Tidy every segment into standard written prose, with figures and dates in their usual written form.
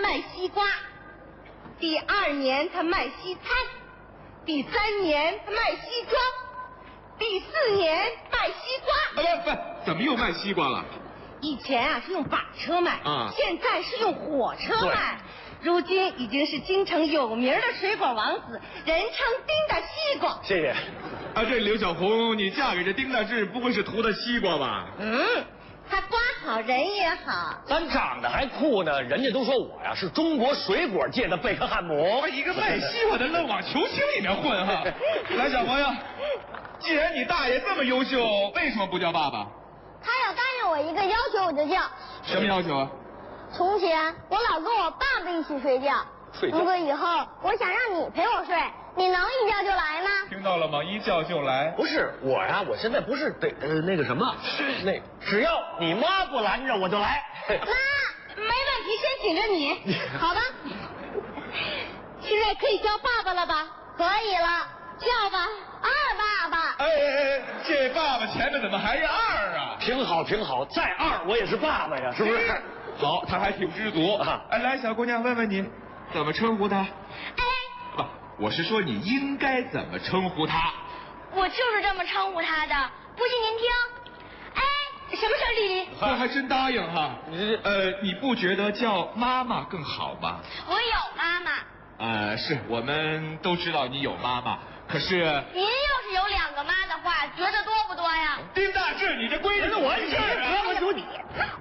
卖西瓜，第2年他卖西餐，第3年他卖西装，第4年卖西瓜。 不，怎么又卖西瓜了？ 以前啊是用把车卖，现在是用火车卖。如今已经是京城有名的水果王子，人称丁大西瓜。 谢谢。 这刘小红，你嫁给这丁大志，不会是图他西瓜吧？ 他瓜好人也好， 咱长得还酷呢，人家都说我呀是中国水果界的贝克汉姆。 一个卖西瓜的愣往球星里面混哈！来，小朋友，既然你大爷这么优秀，为什么不叫爸爸？ 他要答应我一个要求，我就叫。 什么要求啊？ 从前我老跟我爸爸一起睡觉，如果以后我想让你陪我睡，你能一觉就来吗？ 听到了吗？一觉就来。 不是我呀，我现在不是得那个什么，只要你妈不拦着我就来。 妈，没问题，先请着你。好吧，现在可以叫爸爸了吧？ 可以了， 叫吧， 二爸爸。 这爸爸前面怎么还是2啊？ 挺好，再2我也是爸爸呀，是不是？ 好，他还挺知足啊。来，小姑娘，问问你，怎么称呼他？不，我是说你应该怎么称呼他。 我就是这么称呼他的，不信您听。什么事儿，丽丽？ 这还真答应哈。你不觉得叫妈妈更好吗？ 我有妈妈。 是我们都知道你有妈妈，可是您要是有2个妈的话，觉得多不多呀？ 丁大志，你这规矩我是我有你。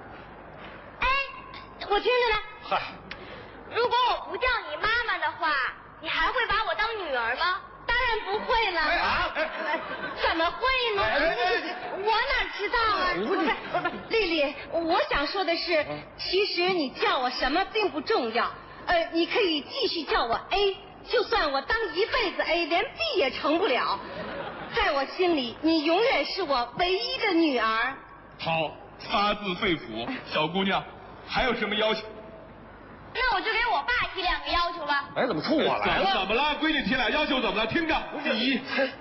我听着呢。 嗨， 如果我不叫你妈妈的话，你还会把我当女儿吗？ 当然不会了。怎么会呢？我哪知道啊？不是，丽丽，我想说的是，其实你叫我什么并不重要。你可以继续叫我 A， 就算我当一辈子 A， 连 B 也成不了。在我心里，你永远是我唯一的女儿。 好，发自肺腑。小姑娘，还有什么要求？ 那我就给我爸提2个要求吧。 怎么冲我来了？ 怎么了？闺女提2要求怎么了？听着，第一，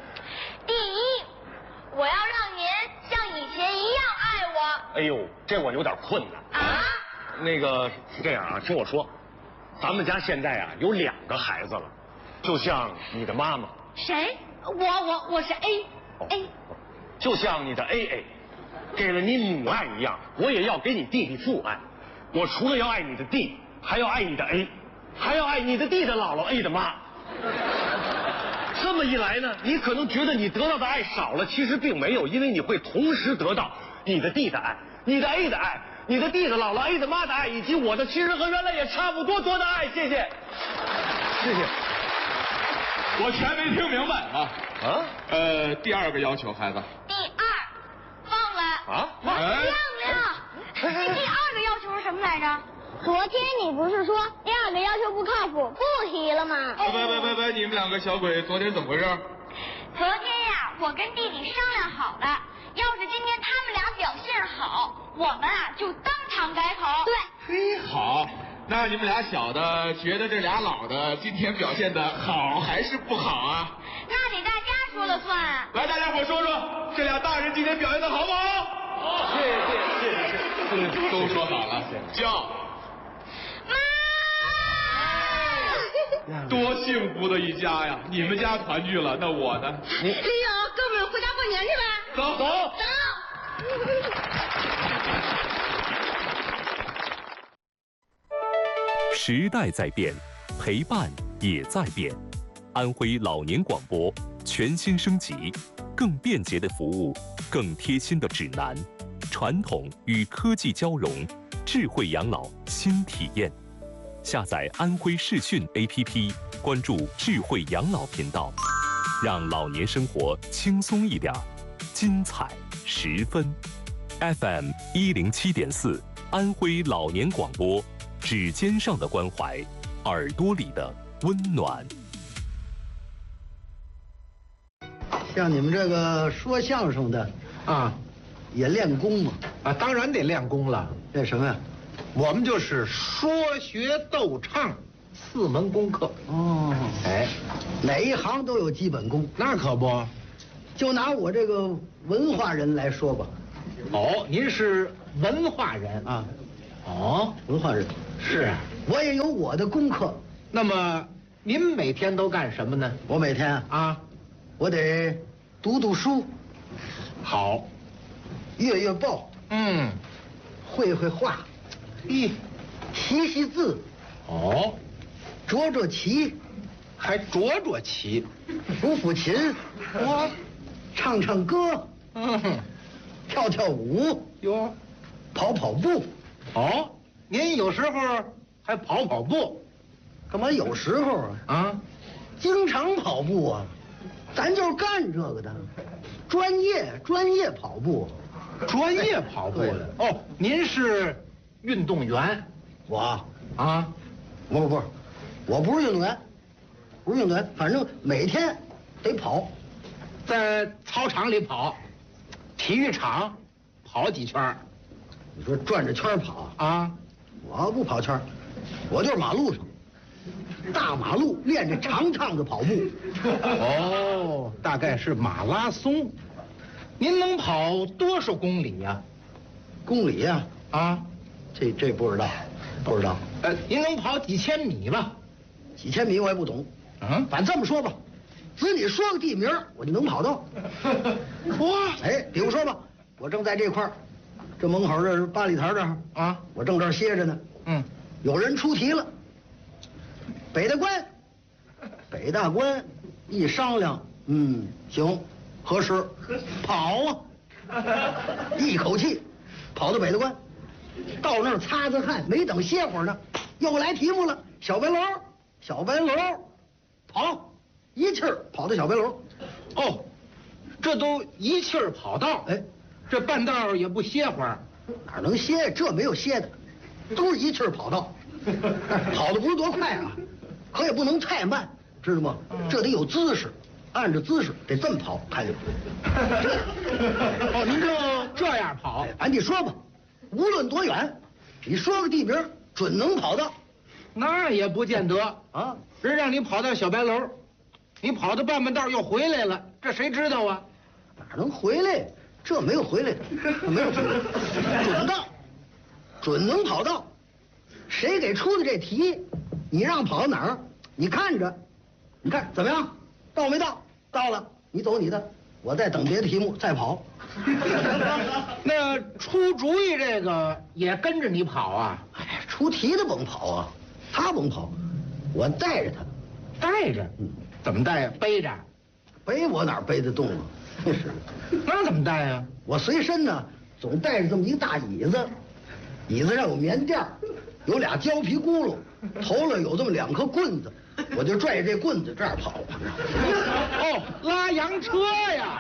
我要让您像以前一样爱我。 哎呦，这我有点困难啊。那个是这样啊，听我说，咱们家现在啊有2个孩子了，就像你的妈妈。 谁？我是 A。 就像你的 AA 给了你母爱一样，我也要给你弟弟父爱。我除了要爱你的弟，还要爱你的 A， 还要爱你的弟的姥姥 A 的妈。这么一来呢，你可能觉得你得到的爱少了，其实并没有，因为你会同时得到你的弟的爱、你的 A 的爱、你的弟的姥姥 A 的妈的爱，以及我的其实和原来也差不多多的爱。谢谢，谢谢。 我全没听明白啊。第2个要求，孩子。 第2，忘了。忘了。第2个要求是什么来着？昨天你不是说第2个要求不靠谱，不提了吗？ 你们2个小鬼，昨天怎么回事？ 昨天呀，我跟弟弟商量好了，要是今天他们俩表现好，我们就当场改口。 对。 好。那你们俩小的觉得这俩老的今天表现的好还是不好啊？ 那得大家说了算。 来，大家伙说说，这俩大人今天表现的好不好？ 好，谢谢。 都说好了，叫妈。多幸福的一家呀！你们家团聚了，那我呢？ 李勇，跟我们回家过年去吧。 走。 时代在变，陪伴也在变。安徽老年广播全新升级，更便捷的服务，更贴心的指南，传统与科技交融，智慧养老新体验。下载安徽视讯 APP， 关注智慧养老频道，让老年生活轻松一点，精彩十分。FM 107.4，安徽老年广播。指尖上的关怀，耳朵里的温暖。 像你们这个说相声的啊， 也练功吗？ 当然得练功了。 练什么呀？ 我们就是说学逗唱4门功课。 哪一行都有基本功。 那可不。 就拿我这个文化人来说吧。 您是文化人啊？ 文化人是啊， 我也有我的功课。 那么您每天都干什么呢？ 我每天啊， 我得读读书， 好， 阅报，绘画，习字， 哦， 捉棋， 还捉棋， 抚琴， 哇， 唱歌，跳舞， 哟， 跑步。 哦，您有时候还跑步， 干嘛有时候啊？ 经常跑步啊，咱就是干这个的，专业跑步， 专业跑步的。哦，您是运动员？ 我啊， 不，我不是运动员，不是运动员，反正每天得跑， 在操场里跑，体育场跑几圈？ 你说转着圈跑啊？ 我不跑圈，我就是马路上，大马路练着长趟的跑步。 哦，大概是马拉松。您能跑多少公里呀？ 公里呀？ 啊， 这不知道，不知道。 您能跑几千米吧？ 几千米我也不懂。反正这么说吧，只你说个地名，我就能跑到。 哇， 比如说吧，我正在这块儿，这门口这八里台这儿啊， 我正这儿歇着呢。有人出题了，北大关一商量，行，合适，跑啊！一口气跑到北大关，到那儿擦擦汗，没等歇会儿呢，又来题目了。小白楼，跑，一气儿跑到小白楼。 哦，这都一气儿跑到，这半道也不歇会儿， 哪能歇？这没有歇的，都是一气儿跑到，跑的不是多快啊，可也不能太慢，知道吗？这得有姿势，按着姿势得这么跑，看见吗？ 哦，您就这样跑？ 你说吧，无论多远，你说个地名，准能跑到。 那也不见得啊， 人让你跑到小白楼，你跑到半道又回来了，这谁知道啊？ 哪能回来？这没有回来的，没有回来，准到，准能跑到。谁给出的这题？你让跑到哪儿？你看着，你看怎么样？到没到？到了，你走你的，我再等别的题目再跑。 那出主意这个也跟着你跑啊？ 出题的甭跑啊，他甭跑，我带着他。 带着？怎么带呀？背着？ 背我哪背得动啊？ 那怎么带呀？ 我随身呢，总带着这么一个大椅子，椅子上有棉垫，有俩胶皮轱辘，头了有这么2颗棍子，我就拽着这棍子这样跑。 哦，拉洋车呀！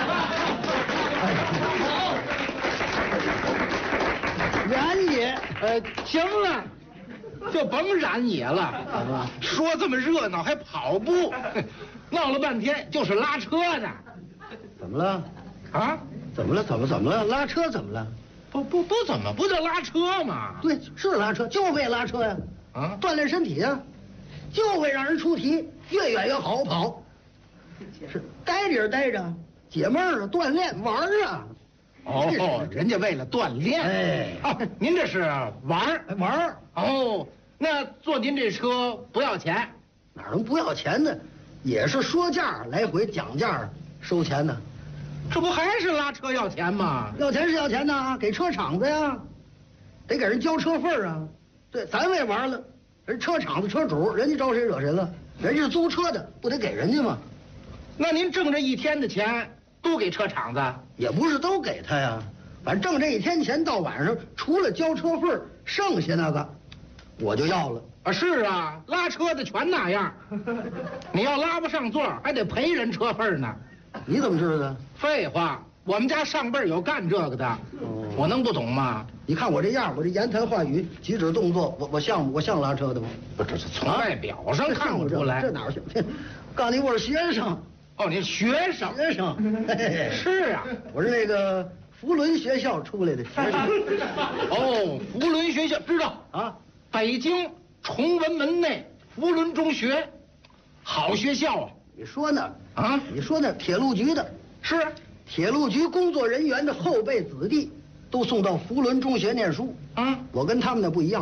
燃野， 行了，就甭燃野了。说这么热闹还跑步，闹了半天就是拉车呢。 怎么了？ 啊？ 怎么了？怎么了？拉车怎么了？ 不怎么，不就拉车吗？ 对，是拉车，就为拉车呀。锻炼身体呀，就为让人出题，越远越好跑。是待着待着，解闷儿啊，锻炼玩儿啊。 哦，人家为了锻炼。您这是玩儿。 哦，那坐您这车不要钱？ 哪能不要钱呢？也是说价，来回讲价收钱呢。 这不还是拉车要钱吗？ 要钱是要钱呐，给车厂子呀，得给人交车费啊。对，咱为玩了，人车厂子车主，人家招谁惹谁了？人家是租车的，不得给人家吗？ 那您挣这一天的钱都给车厂子？ 也不是都给他呀，反正挣这一天钱，到晚上除了交车费，剩下那个我就要了。 是啊，拉车的全那样。你要拉不上座，还得赔人车费呢。 你怎么知道的？ 废话，我们家上辈有干这个的，我能不懂吗？ 你看我这样，我这言谈话语、举止动作，我像拉车的吗？ 不，这是从外表上看不出来。 这哪像？告诉你，我是学生。 哦，你学生？ 学生。 是啊， 我是那个福伦学校出来的学生。 哦，福伦学校知道啊？北京崇文门内福伦中学，好学校啊。 你说呢？ 啊？ 你说呢？铁路局的是铁路局工作人员的后辈子弟都送到福伦中学念书。 啊， 我跟他们那不一样，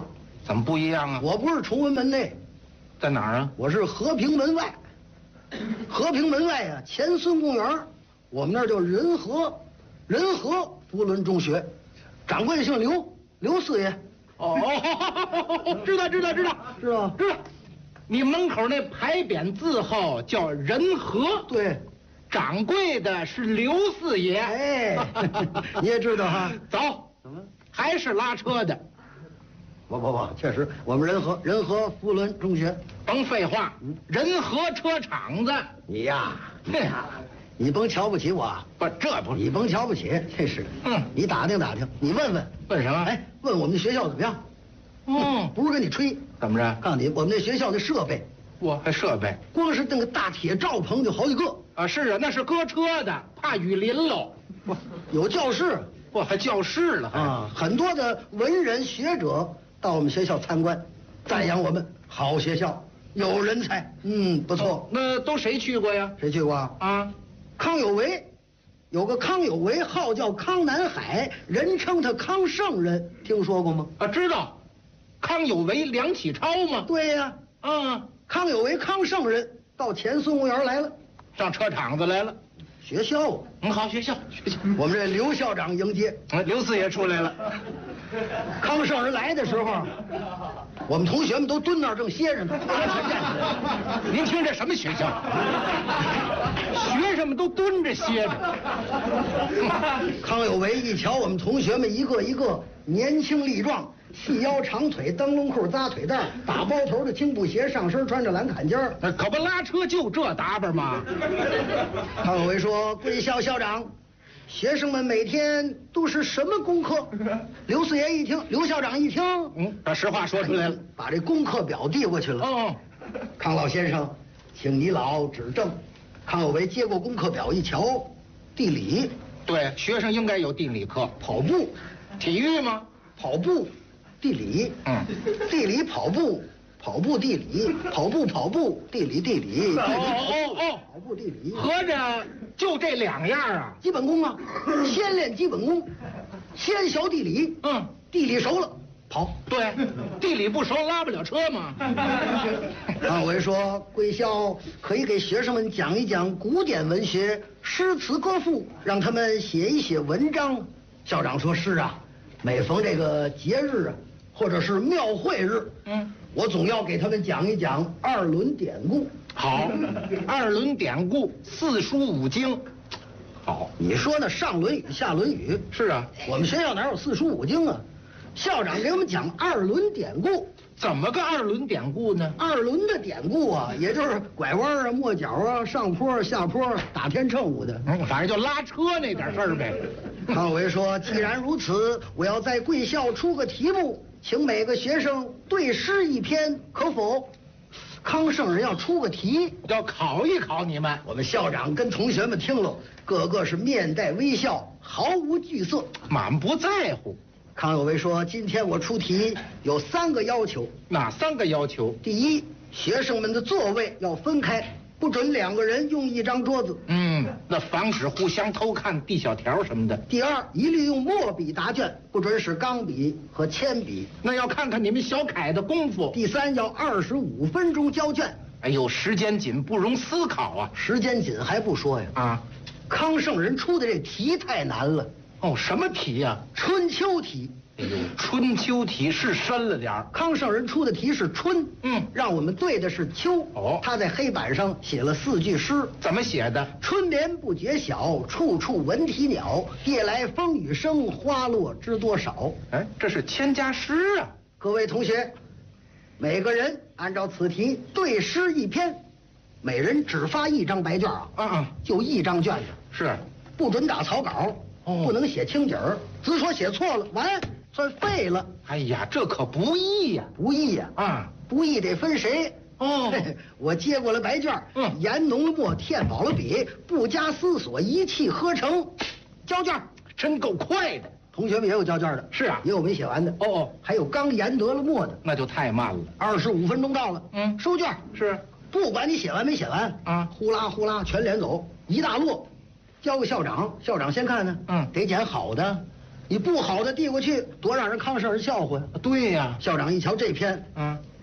怎么不一样啊？ 我不是崇文门内， 在哪儿啊？ 我是和平门外。和平门外啊，前孙公园，我们那儿叫仁和福伦中学，掌柜的姓刘四爷。 哦，知道。你门口那牌匾字号叫仁和， 对， 掌柜的是刘四爷。 哎，你也知道哈。 走，怎么还是拉车的？ 不，确实，我们仁和福伦中学。 甭废话，仁和车厂子。 你呀，你甭瞧不起我。 不，这不， 你甭瞧不起，这是。你打听打听，你问什么？ 哎，问我们的学校怎么样？不是跟你吹， 怎么着？ 告诉你，我们那学校的设备， 还设备， 光是那个大铁罩棚就好几个啊！是啊，那是搁车的，怕雨淋喽。 有教室， 还教室了啊！很多的文人学者到我们学校参观，赞扬我们好学校，有人才。不错。 那都谁去过呀？ 谁去过啊？ 康有为，有个康有为，号叫康南海，人称他康圣人，听说过吗？ 啊，知道。康有为、梁启超吗？ 对呀。康有为、康圣人到前孙公园来了， 上车厂子来了。 学校好，学校。 我们这刘校长迎接， 刘四爷出来了。 康圣人来的时候，我们同学们都蹲那儿正歇着呢。 您听这什么学校？学生们都蹲着歇着。 康有为一瞧我们同学们一个一个年轻力壮，细腰长腿，灯笼裤扎腿带，打包头的青布鞋，上身穿着蓝坎肩儿， 可不拉车就这打扮吗？ 康有为说：“贵校校长，学生们每天都是什么功课？”刘四爷一听，刘校长一听， 把实话说出来了， 把这功课表递过去了。康老先生，请你老指正。康有为接过功课表一瞧，地理。 对，学生应该有地理课。 跑步， 体育吗？ 跑步，地理。地理跑步，跑步地理，跑步地理。跑步地理。 合着就这2样啊？ 基本功啊，先练基本功，先学地理。地理熟了跑。 对，地理不熟拉不了车嘛。 康有为说，贵校可以给学生们讲一讲古典文学、诗词歌赋，让他们写一写文章。校长说：“是啊，每逢这个节日啊，或者是庙会日，我总要给他们讲一讲2伦典故。” 好，2伦典故，4书5经。好， 你说呢？上《论语》下《论语》。 是啊， 我们学校哪有4书5经啊？校长给我们讲2伦典故。 怎么个2伦典故呢 ？2伦的典故啊，也就是拐弯啊、抹角啊、上坡、下坡、打天秤舞的。 反正就拉车那点事儿呗。 康有为说：“既然如此，我要在贵校出个题目，请每个学生对诗1篇，可否？”康圣人要出个题， 要考一考你们。 我们校长跟同学们听了，个个是面带微笑，毫无惧色， 满不在乎。 康有为说：“今天我出题有3个要求。” 哪3个要求？ 第一，学生们的座位要分开，不准2个人用一张桌子。 那防止互相偷看递小条什么的。 第二，一律用墨笔答卷，不准使钢笔和铅笔。 那要看看你们小楷的功夫。 第三，要25分钟交卷。 哎呦，时间紧，不容思考啊！ 时间紧还不说呀？康圣人出的这题太难了。 什么题呀？ 春秋题。 哎呦，春秋题是深了点儿。 康圣人出的题是春，让我们对的是秋。他在黑板上写了4句诗， 怎么写的？ 春眠不觉晓，处处闻啼鸟。夜来风雨声，花落知多少。 这是千家诗啊！ 各位同学，每个人按照此题对诗1篇，每人只发1张白卷就1张卷子， 是不准打草稿，不能写清底儿，只说写错了，完算废了。 哎呀，这可不易呀！ 不易呀！不易得分谁。我接过了白卷，研浓了墨，添饱了笔，不加思索，一气呵成，交卷。 真够快的。 同学们也有交卷的。 是啊， 也有没写完的。还有刚研得了墨的， 那就太慢了。 25分钟到了，收卷。 是， 不管你写完没写完，呼啦呼啦全连走，一大摞，交给校长。校长先看呢，得捡好的， 你不好的递过去，多让人吭声而笑话呀。 对呀， 校长一瞧这篇，